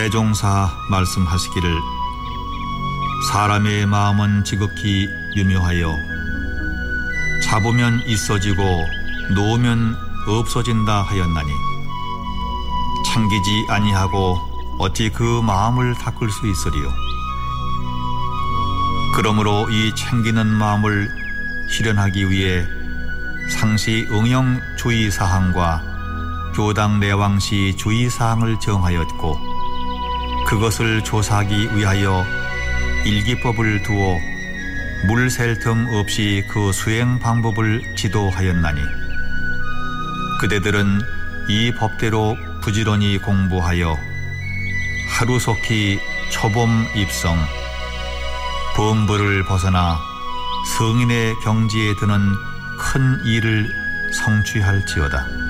대종사 말씀하시기를 사람의 마음은 지극히 유묘하여 잡으면 있어지고 놓으면 없어진다 하였나니 챙기지 아니하고 어찌 그 마음을 닦을 수 있으리요. 그러므로 이 챙기는 마음을 실현하기 위해 상시 응용 주의사항과 교당 내왕시 주의사항을 정하였고 그것을 조사하기 위하여 일기법을 두어 물 셀 틈 없이 그 수행 방법을 지도하였나니 그대들은 이 법대로 부지런히 공부하여 하루속히 초범 입성 범벌을 벗어나 성인의 경지에 드는 큰 일을 성취할지어다.